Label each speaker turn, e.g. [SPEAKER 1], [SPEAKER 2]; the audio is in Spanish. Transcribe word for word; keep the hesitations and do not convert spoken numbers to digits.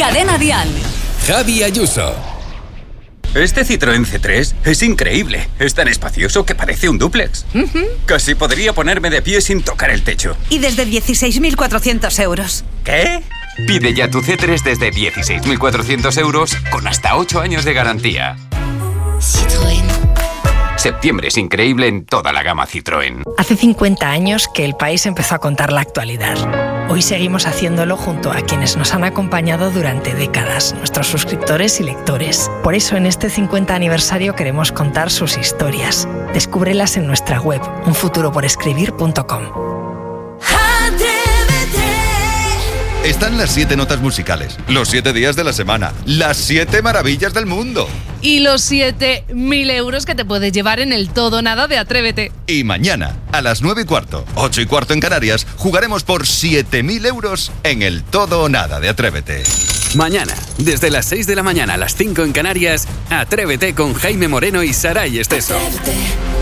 [SPEAKER 1] Cadena Dial.
[SPEAKER 2] Javi Ayuso.
[SPEAKER 3] Este Citroën C tres es increíble. Es tan espacioso que parece un dúplex.
[SPEAKER 1] Uh-huh.
[SPEAKER 3] Casi podría ponerme de pie sin tocar el techo.
[SPEAKER 1] Y desde dieciséis mil cuatrocientos euros.
[SPEAKER 3] ¿Qué?
[SPEAKER 4] Pide ya tu C tres desde dieciséis mil cuatrocientos euros con hasta ocho años de garantía.
[SPEAKER 5] Citroën.
[SPEAKER 4] Septiembre es increíble en toda la gama Citroën.
[SPEAKER 6] Hace cincuenta años que el país empezó a contar la actualidad. Hoy seguimos haciéndolo junto a quienes nos han acompañado durante décadas, nuestros suscriptores y lectores. Por eso en este cincuenta aniversario queremos contar sus historias. Descúbrelas en nuestra web, un futuro por escribir punto com.
[SPEAKER 7] Están las siete notas musicales, los siete días de la semana, las siete maravillas del mundo.
[SPEAKER 8] Y los siete mil euros que te puedes llevar en el todo o nada de Atrévete.
[SPEAKER 7] Y mañana, a las nueve y cuarto, ocho y cuarto en Canarias, jugaremos por siete mil euros en el todo o nada de Atrévete.
[SPEAKER 2] Mañana, desde las seis de la mañana a las cinco en Canarias, Atrévete con Jaime Moreno y Saray Esteso.